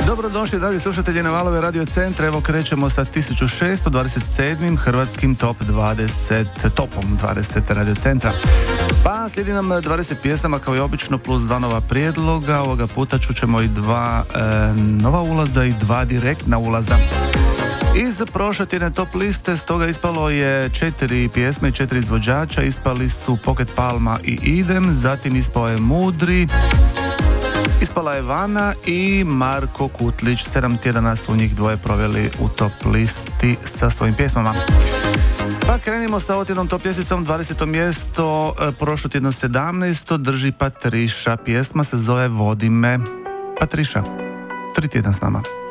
Dobrodošli, dragi slušatelji, na valove Radio Centra. Evo krećemo sa 1627. hrvatskim top 20, topom 20 Radio Centra. Pa slijedi nam 20 pjesama kao i obično plus 2 nova prijedloga. Ovoga puta čućemo i 2 nova ulaza i 2 direktna ulaza. Iz prošle tjedne top liste stoga ispalo je 4 pjesme i 4 izvođača. Ispali su Pocket Palma i Idem, zatim ispao je Mudri, ispala je Vana i Marko Kutlić. 7 tjedana su njih dvoje proveli u top listi sa svojim pjesmama. Pa krenimo sa ovotjednom top ljesticom. 20. mjesto, prošlo tjedno 17. drži Patriša. Pjesma se zove Vodi me. Patriša, 3 tjedna s nama.